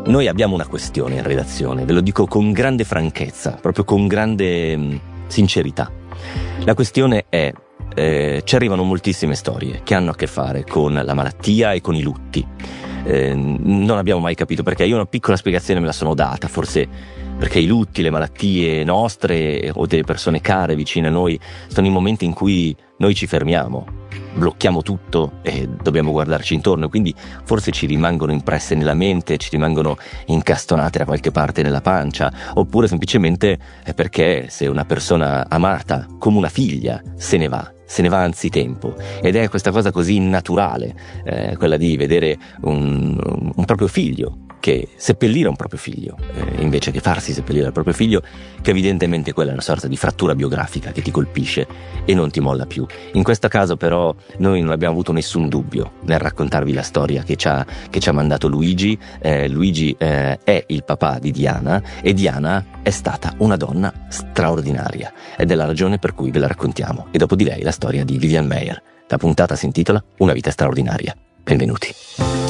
Noi abbiamo una questione in redazione, ve lo dico con grande franchezza, proprio con grande sincerità. La questione è, ci arrivano moltissime storie che hanno a che fare con la malattia e con i lutti. Non abbiamo mai capito perché. Io una piccola spiegazione me la sono data, forse perché i lutti, le malattie nostre o delle persone care vicine a noi sono i momenti in cui noi ci fermiamo, blocchiamo tutto e dobbiamo guardarci intorno, quindi forse ci rimangono impresse nella mente, ci rimangono incastonate da qualche parte nella pancia, oppure semplicemente è perché se una persona amata come una figlia se ne va anzitempo, ed è questa cosa così naturale, quella di vedere un proprio figlio, che seppellire un proprio figlio, invece che farsi seppellire il proprio figlio, che evidentemente quella è una sorta di frattura biografica che ti colpisce e non ti molla più. In questo caso però noi non abbiamo avuto nessun dubbio nel raccontarvi la storia che ci ha mandato Luigi. Luigi è il papà di Diana, e Diana è stata una donna straordinaria, ed è la ragione per cui ve la raccontiamo, e dopo di lei la storia di Vivian Maier. La puntata si intitola Una vita straordinaria. Benvenuti.